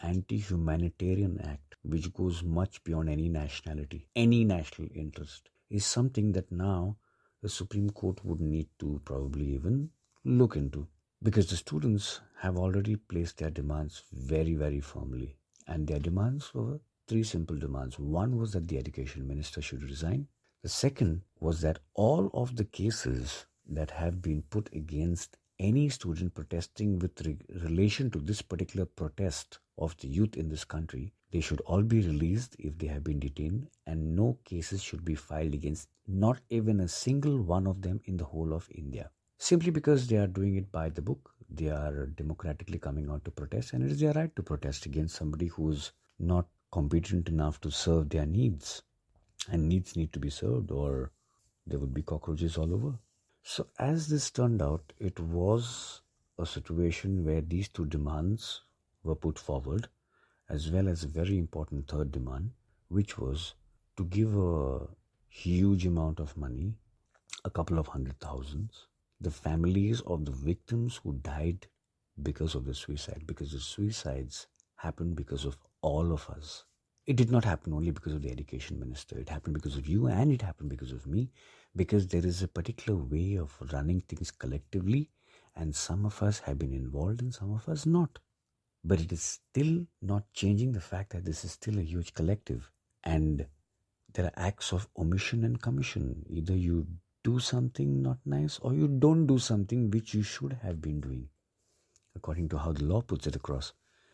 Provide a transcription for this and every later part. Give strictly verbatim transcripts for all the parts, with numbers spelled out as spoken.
anti-humanitarian act which goes much beyond any nationality, any national interest, is something that now the Supreme Court would need to probably even look into. Because the students have already placed their demands very, very firmly. And their demands were three simple demands. One was that the education minister should resign. The second was that all of the cases that have been put against any student protesting with re- relation to this particular protest of the youth in this country, they should all be released if they have been detained, and no cases should be filed against not even a single one of them in the whole of India. Simply because they are doing it by the book, they are democratically coming out to protest, and it is their right to protest against somebody who is not competent enough to serve their needs. And needs need to be served, or there would be cockroaches all over. So as this turned out, it was a situation where these two demands were put forward, as well as a very important third demand, which was to give a huge amount of money, a couple of hundred thousands, the families of the victims who died because of the suicide, because the suicides happened because of all of us. It did not happen only because of the education minister. It happened because of you, and it happened because of me, because there is a particular way of running things collectively, and some of us have been involved and some of us not. But it is still not changing the fact that this is still a huge collective, and there are acts of omission and commission. Either you do something not nice, or you don't do something which you should have been doing, according to how the law puts it across.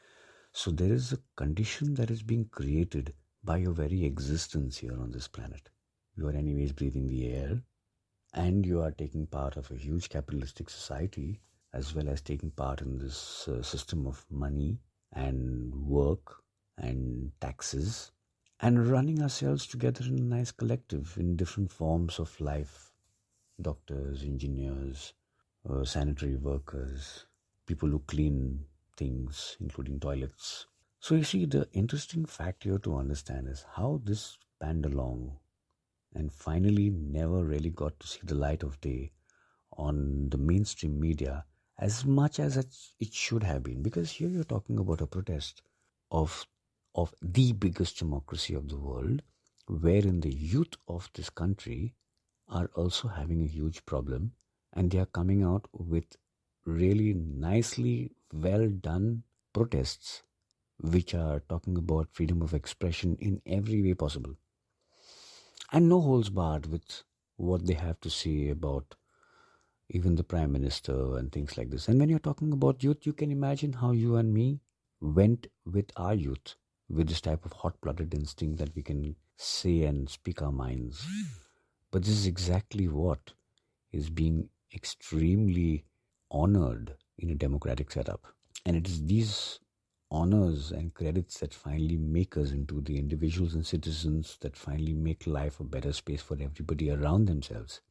So there is a condition that is being created by your very existence here on this planet. You are anyways breathing the air, and you are taking part of a huge capitalistic society, as well as taking part in this uh, system of money and work and taxes, and running ourselves together in a nice collective in different forms of life. Doctors, engineers, uh, sanitary workers, people who clean things, including toilets. So you see, the interesting fact here to understand is how this panned along and finally never really got to see the light of day on the mainstream media as much as it should have been. Because here you're talking about a protest of, of the biggest democracy of the world, wherein the youth of this country are also having a huge problem, and they are coming out with really nicely well done protests which are talking about freedom of expression in every way possible, and no holds barred with what they have to say about even the Prime Minister and things like this. And when you're talking about youth, you can imagine how you and me went with our youth, with this type of hot-blooded instinct that we can say and speak our minds. But this is exactly what is being extremely honored in a democratic setup. And it is these honors and credits that finally make us into the individuals and citizens that finally make life a better space for everybody around themselves.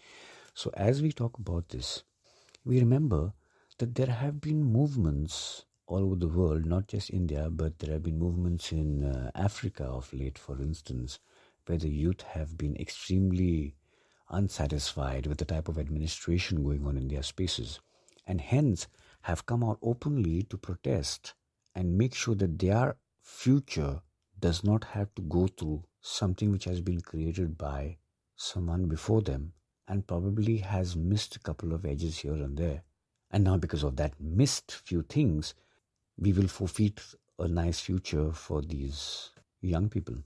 So as we talk about this, we remember that there have been movements all over the world, not just India, but there have been movements in uh, Africa of late, for instance, where the youth have been extremely unsatisfied with the type of administration going on in their spaces, and hence have come out openly to protest and make sure that their future does not have to go through something which has been created by someone before them and probably has missed a couple of edges here and there. And now because of that missed few things, we will forfeit a nice future for these young people.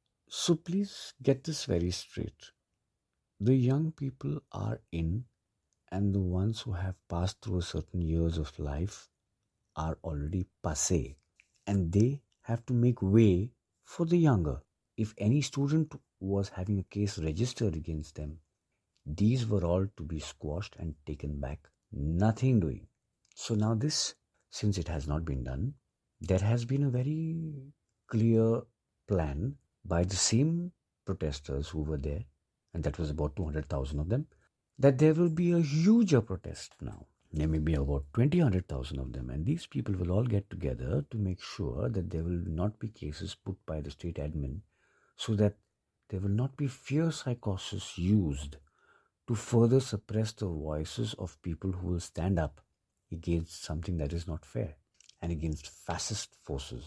So please get this very straight. The young people are in, and the ones who have passed through certain years of life are already passé, and they have to make way for the younger. If any student was having a case registered against them, these were all to be squashed and taken back. Nothing doing. So now this, since it has not been done, there has been a very clear plan by the same protesters who were there, and that was about two hundred thousand of them, that there will be a huger protest now. There may be about twenty hundred thousand of them, and these people will all get together to make sure that there will not be cases put by the state admin, so that there will not be fear psychosis used to further suppress the voices of people who will stand up against something that is not fair and against fascist forces.